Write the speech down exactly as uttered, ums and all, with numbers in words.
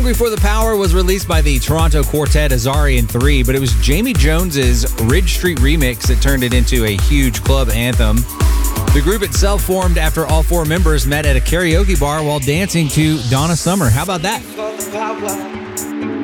Before the Power was released by the Toronto quartet Azarian three, but it was Jamie Jones's Ridge Street remix that turned it into a huge club anthem. The group itself formed after all four members met at a karaoke bar while dancing to Donna Summer. How about that?